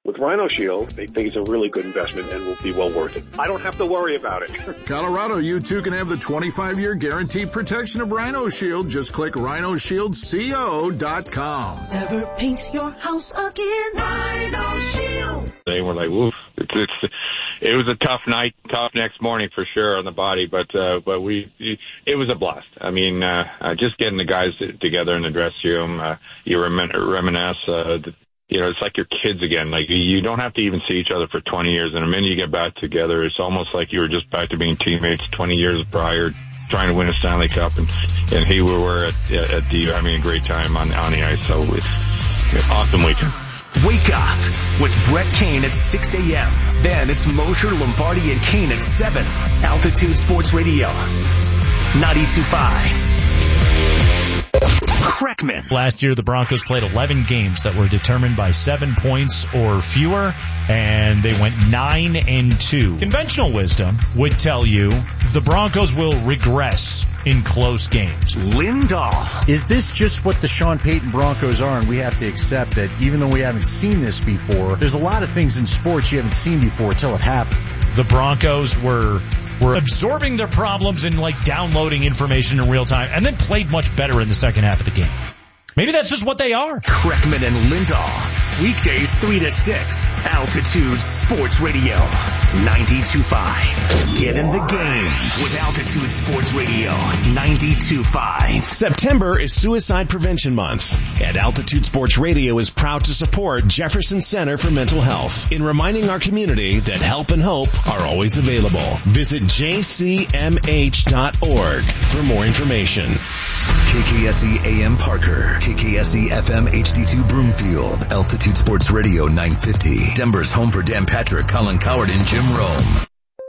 With Rhino Shield, they think it's a really good investment and will be well worth it. I don't have to worry about it. Colorado, you too can have the 25-year guaranteed protection of Rhino Shield. Just click rhinoshieldco.com. Never paint your house again. Rhino Shield. They were like, woof. It was a tough night, tough next morning for sure on the body, but it was a blast. I mean, just getting the guys together in the dressing room, you reminisce, it's like your kids again. Like, you don't have to even see each other for 20 years. And the minute you get back together, it's almost like you were just back to being teammates 20 years prior, trying to win a Stanley Cup. And here we were at the having a great time on the ice. So it's an awesome weekend. Wake up with Brett Kane at 6 a.m. Then it's Mosher, Lombardi, and Kane at 7. Altitude Sports Radio, 92.5. Kreckman. Last year, the Broncos played 11 games that were determined by 7 points or fewer, and they went 9-2. Conventional wisdom would tell you the Broncos will regress in close games. Lindahl. Is this just what the Sean Payton Broncos are, and we have to accept that even though we haven't seen this before, there's a lot of things in sports you haven't seen before until it happened. The Broncos were absorbing their problems and downloading information in real time, and then played much better in the second half of the game. Maybe that's just what they are. Kreckman and Lindahl. Weekdays 3 to 6. Altitude Sports Radio, 92.5. Get in the game with Altitude Sports Radio, 92.5. September is Suicide Prevention Month, and Altitude Sports Radio is proud to support Jefferson Center for Mental Health in reminding our community that help and hope are always available. Visit jcmh.org for more information. KKSE AM Parker, KKSE FM HD2 Broomfield, Altitude Sports Radio 950, Denver's home for Dan Patrick, Colin Coward, and Jim Rome.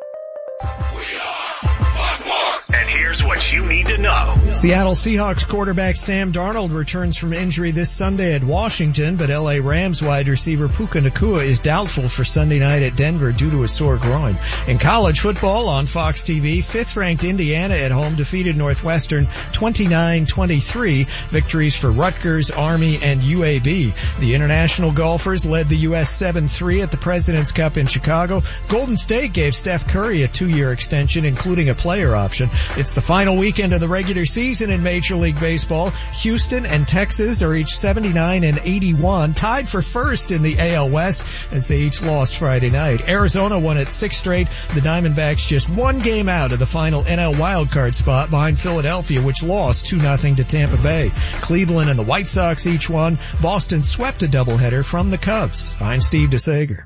And here's what you need to know. Seattle Seahawks quarterback Sam Darnold returns from injury this Sunday at Washington, but LA Rams wide receiver Puka Nacua is doubtful for Sunday night at Denver due to a sore groin. In college football on Fox TV, 5th-ranked Indiana at home defeated Northwestern 29-23. Victories for Rutgers, Army, and UAB. The international golfers led the U.S. 7-3 at the President's Cup in Chicago. Golden State gave Steph Curry a 2-year extension, including a player option. It's the final weekend of the regular season in Major League Baseball. Houston and Texas are each 79 and 81, tied for first in the AL West as they each lost Friday night. Arizona won its 6th straight. The Diamondbacks just one game out of the final NL wildcard spot behind Philadelphia, which lost 2-0 to Tampa Bay. Cleveland and the White Sox each won. Boston swept a doubleheader from the Cubs. I'm Steve DeSager.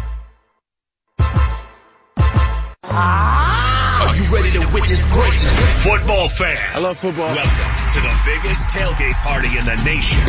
Are you ready to witness greatness? Football fans. I love football. Welcome to the biggest tailgate party in the nation.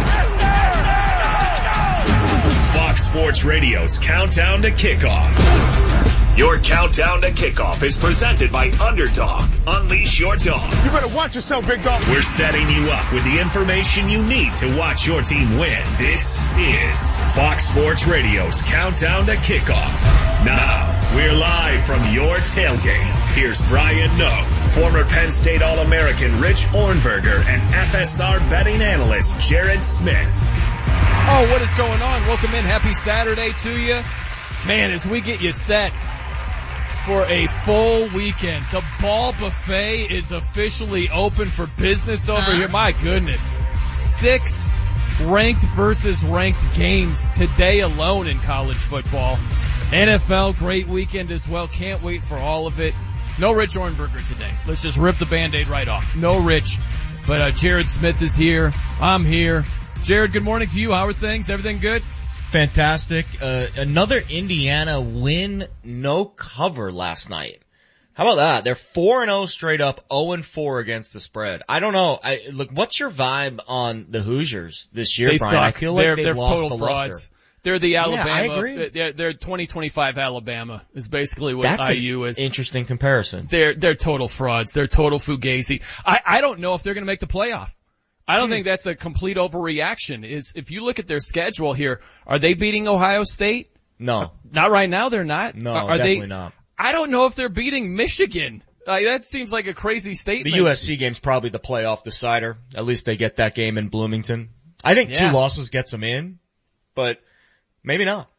Fox Sports Radio's Countdown to Kickoff. Your Countdown to Kickoff is presented by Underdog. Unleash your dog. You better watch yourself, big dog. We're setting you up with the information you need to watch your team win. This is Fox Sports Radio's Countdown to Kickoff. Now, we're live from your tailgate. Here's Brian Noe, former Penn State All-American Rich Ornberger, and FSR betting analyst Jared Smith. Oh, what is going on? Welcome in. Happy Saturday to you. Man, as we get you set for a full weekend, the Ball Buffet is officially open for business over here. My goodness. 6 ranked versus ranked games today alone in college football. NFL, great weekend as well. Can't wait for all of it. No Rich Ornberger today. Let's just rip the Band-Aid right off. No Rich, but Jared Smith is here. I'm here. Jared, good morning to you. How are things? Everything good? Fantastic. Another Indiana win, no cover last night. How about that? They're 4-0 straight up, 0-4 against the spread. I don't know. Look, what's your vibe on the Hoosiers this year, They Brian? suck. I feel like they're lost total the frauds. luster. They're the Alabama. Yeah, I agree. They're 2025 Alabama is basically what That's IU is. Interesting comparison. They're total frauds. They're total fugazi. I don't know if they're going to make the playoff. I don't think that's a complete overreaction. If you look at their schedule here, are they beating Ohio State? No. Not right now, they're not. No, are definitely they, not. I don't know if they're beating Michigan. That seems like a crazy statement. The USC game's probably the playoff decider. At least they get that game in Bloomington. I think 2 losses gets them in, but maybe not.